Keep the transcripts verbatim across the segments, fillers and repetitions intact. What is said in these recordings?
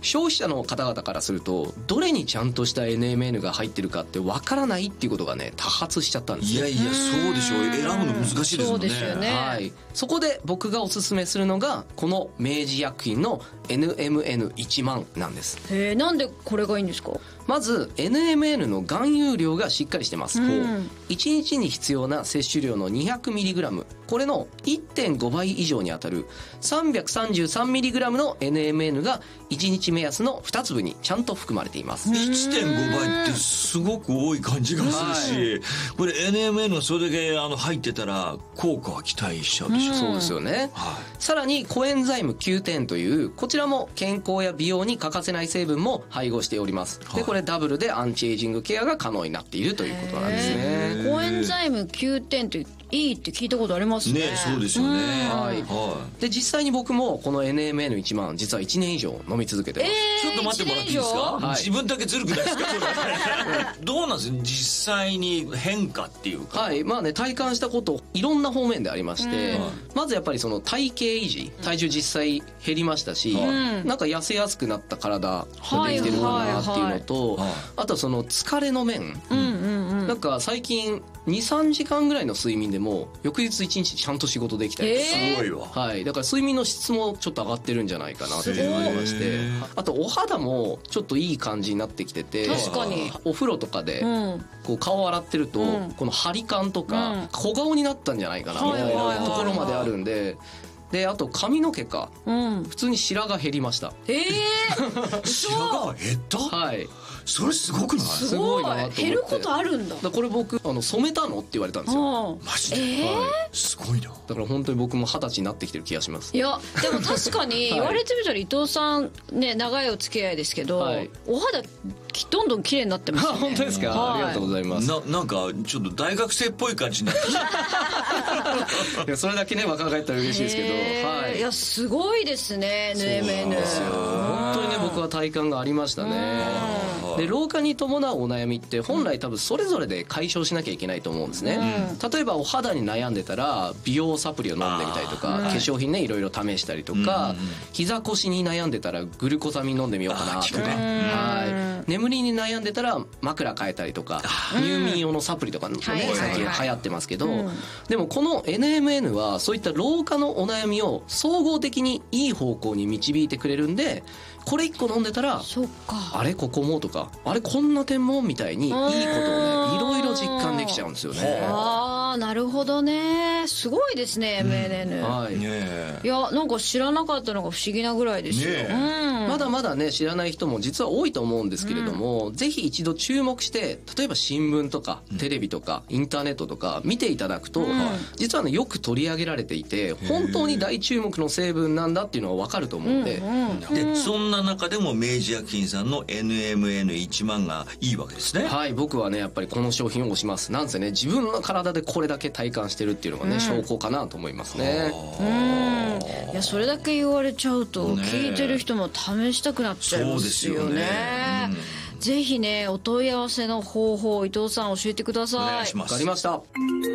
消費者の方々からするとどれにちゃんとした エヌエムエヌ が入ってるかってわからないっていうことがね多発しちゃったんですよ。 いやいやそうでしょう、選ぶの難しいですもんね。 そうですよね、 はい、そこで僕がおすすめするのがこの明治薬品の エヌエムエヌいちまん なんです。 へえ、なんでこれがいいんですか？ まず エヌエムエヌ の含有量がしっかりしてます、 うん、 いちにちに必要な摂取量の にひゃくミリグラム、 これの いってんごばい以上にあたる さんびゃくさんじゅうさんミリグラム の エヌエムエヌ がいちにち目安のに粒にちゃんと含まれています。 いってんごばいってすごく多い感じがするし、はい、これ エヌエムエヌ がそれだけあの入ってたら効果は期待しちゃうでしょ、 うん、そうですよね、はい、さらにコエンザイム キューテン というこちらも健康や美容に欠かせない成分も配合しております、はい、でこれダブルでアンチエイジングケアが可能になっているということなんですね。 コエンザイム キューテン っていいって聞いたことありますね。 ね、そうですよね、 はい、はい、で実際に僕もこの エヌエムエヌいちまん実はいちねん以上飲み続けてます、 えー、 ちょっと待ってもらっていいですか、はい、自分だけずるくないですかどうなんです実際に変化っていうか。 はい、まあね体感したこといろんな方面でありまして、まずやっぱりその体型維持、体重実際減りましたし、うん、なんか痩せやすくなった体ができてるかなっていうのと、はいはいはい、あとその疲れの面、うんうんうん、なんか最近 にさんじかんぐらいの睡眠でも翌日いちにちちゃんと仕事できたりとか、 えー、すごいわ、 はい、だから睡眠の質もちょっと上がってるんじゃないかなっていうのがありまして、あとお肌もちょっといい感じになってきてて、 確かにお風呂とかでこう顔を洗ってると、うん、この張り感とか、うん、小顔になったんじゃないかなみたいなところまであるんで、であと髪の毛か、うん、普通に白髪減りました。 ええー、 白髪減った？ はい、 それすごくない？ すごいなと思って。減ることあるんだ。 だこれ僕あの染めたのって言われたんですよ。 マジで、えーはい、すごいな。 だから本当に僕も二十歳になってきてる気がします。 いやでも確かに言われてみたら伊藤さんね長いお付き合いですけど、はい、お肌どんどん綺麗になってますね。 本当ですか、はい、ありがとうございます。 な, なんかちょっと大学生っぽい感じになっていやそれだけね若返ったら嬉しいですけど、はい、 いやすごいですね エヌエムエヌ。 本当にね僕は体感がありましたね。で老化に伴うお悩みって本来多分それぞれで解消しなきゃいけないと思うんですね、うん、例えばお肌に悩んでたら美容サプリを飲んでみたりとか、化粧品ねいろいろ試したりとか、うん、膝腰に悩んでたらグルコサミン飲んでみようかなとか、はい、眠りに悩んでたら枕変えたりとか入眠用のサプリとかもね、最近流行ってますけど、うん、でもこの エヌエムエヌ はそういった老化のお悩みを総合的にいい方向に導いてくれるんで、これいっこ飲んでたらそっかあれここもとかあれこんな点もみたいにいいことをねいろいろ実感できちゃうんですよね。 ああなるほどね、すごいですね、うん、エムエヌエヌ、はい、ね、いやなんか知らなかったのが不思議なぐらいですよ、ね、うん、 まだまだね知らない人も実は多いと思うんですけれども、うん、ぜひ一度注目して例えば新聞とかテレビとかインターネットとか見ていただくと、うん、実はねよく取り上げられていて本当に大注目の成分なんだっていうのが分かると思うんで、うんうん、 でそんな中でも明治薬品さんの エヌエムエヌいちまん がいいわけですね。 はい、僕はねやっぱりこの商品を推します。なんせね自分の体でこれだけ体感してるっていうのがね、うん、証拠かなと思いますね。 うん、いやそれだけ言われちゃうと、ね、聞いてる人も試したくなっちゃいますよね。そうですよね、うん、ぜひねお問い合わせの方法伊藤さん教えてください。お願いします。 わかりました。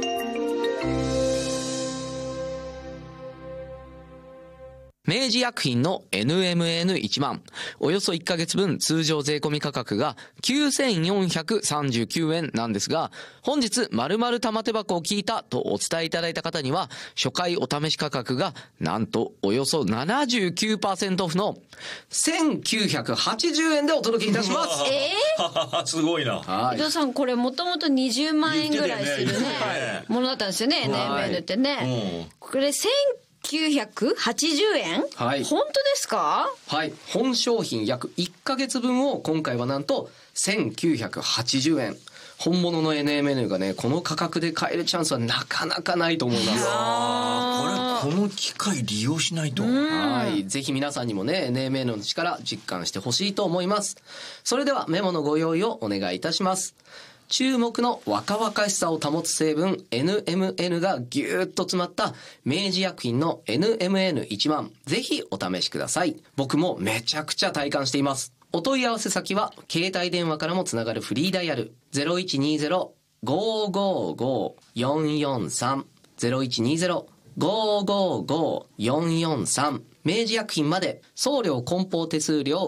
明治薬品の エヌエムエヌいちまん、およそいっかげつぶん通常税込み価格がきゅうせんよんひゃくさんじゅうきゅうえんなんですが、本日〇〇玉手箱を聞いたとお伝えいただいた方には初回お試し価格がなんとおよそ ななじゅうきゅうパーセント オフのせんきゅうひゃくはちじゅうえんでお届けいたします。 えー、 すごいな。 伊藤さんこれもともとにじゅうまんえんぐらいするねものだったんですよね、 エヌエムエヌ ってね、うん、これせんきゅうひゃくはちじゅうえん、はい、本当ですか？ はい、本商品約いっかげつぶんを今回はなんとせんきゅうひゃくはちじゅうえん、本物の エヌエムエヌ がねこの価格で買えるチャンスはなかなかないと思います。 あこれこの機会利用しないと、 はい、ぜひ皆さんにもね エヌエムエヌ の力実感してほしいと思います。それではメモのご用意をお願いいたします。注目の若々しさを保つ成分 エヌエムエヌ がぎゅーっと詰まった明治薬品の エヌエムエヌいちまん、ぜひお試しください。僕もめちゃくちゃ体感しています。お問い合わせ先は携帯電話からもつながるフリーダイヤル ゼロいちにゼロ ごーごーごー よんよんさん ゼロいちにゼロ ごーごーごー よんよんさん 明治薬品まで送料梱包手数料